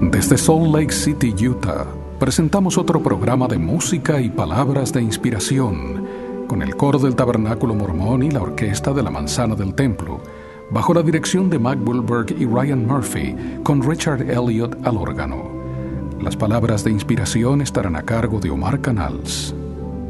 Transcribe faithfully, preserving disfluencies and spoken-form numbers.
Desde Salt Lake City, Utah, presentamos otro programa de música y palabras de inspiración, con el coro del Tabernáculo Mormón y la orquesta de la Manzana del Templo, bajo la dirección de Mac Wilberg y Ryan Murphy, con Richard Elliott al órgano. Las palabras de inspiración estarán a cargo de Omar Canals.